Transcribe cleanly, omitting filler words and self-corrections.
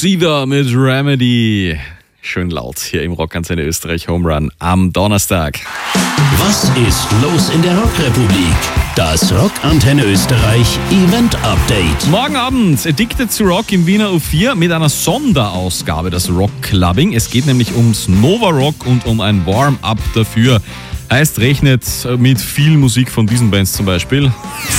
Sieder mit Remedy. Schön laut hier im Rockantenne Österreich Home Run am Donnerstag. Was ist los in der Rockrepublik? Das Rockantenne Österreich Event Update. Morgen Abend Addicted to Rock im Wiener U4 mit einer Sonderausgabe, das Rock Clubbing. Es geht nämlich ums Nova Rock und um ein Warm-up dafür. Heißt, rechnet mit viel Musik von diesen Bands zum Beispiel.